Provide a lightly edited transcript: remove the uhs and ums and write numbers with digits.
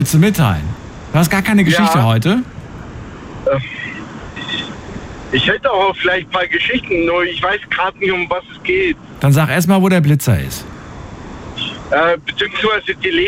Willst du mitteilen? Du hast gar keine Geschichte heute? Ich hätte auch vielleicht ein paar Geschichten, nur ich weiß gerade nicht, um was es geht. Dann sag erst mal, wo der Blitzer ist. Beziehungsweise die